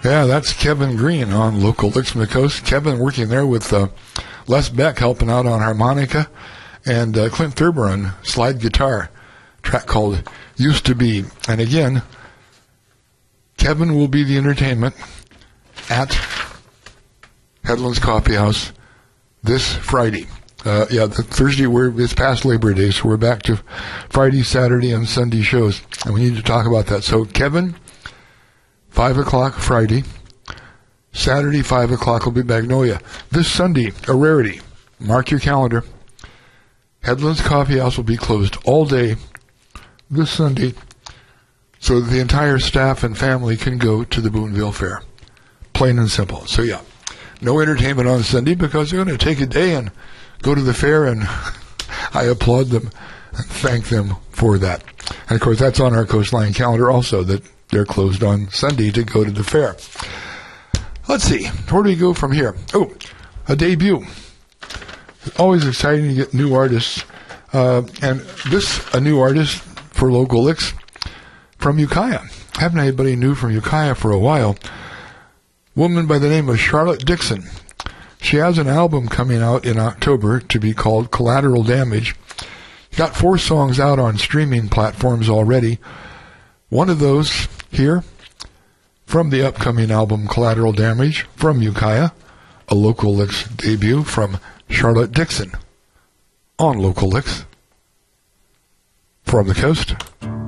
Yeah, that's Kevin Green on Local Licks from the Coast. Kevin working there with Les Beck helping out on harmonica, and Clint Thurber on slide guitar, track called Used to Be. And again, Kevin will be the entertainment at Headlands Coffee House this Friday. The Thursday, it's past Labor Day, so we're back to Friday, Saturday, and Sunday shows, and we need to talk about that. So Kevin, 5 o'clock Friday. Saturday, 5 o'clock will be Magnolia. This Sunday, a rarity. Mark your calendar. Headlands Coffee House will be closed all day this Sunday so that the entire staff and family can go to the Boonville Fair. Plain and simple. So, yeah, no entertainment on Sunday because they're going to take a day and go to the fair, and I applaud them and thank them for that. And, of course, that's on our Coastline calendar also, that they're closed on Sunday to go to the fair. Let's see. Where do we go from here? Oh, a debut. Always exciting to get new artists. And a new artist for Local Licks from Ukiah. Haven't had anybody new from Ukiah for a while. Woman by the name of Charlotte Dixon. She has an album coming out in October to be called Collateral Damage. Got 4 songs out on streaming platforms already. One of those here from the upcoming album Collateral Damage from Ukiah, a Local Licks debut from Charlotte Dixon on Local Licks from the Coast.